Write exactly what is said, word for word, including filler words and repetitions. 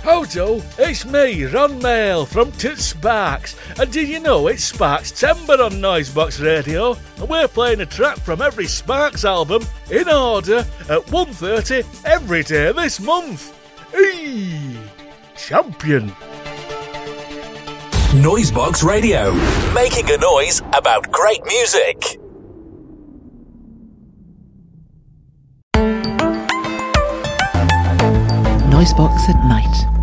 Howdo, it's me, Ron Mail from Tits Sparks, and did you know it's Sparks Timber on Noisebox Radio, and we're playing a track from every Sparks album in order at one thirty every day this month. Eee! Champion! Noisebox Radio, making a noise about great music. Noisebox at night.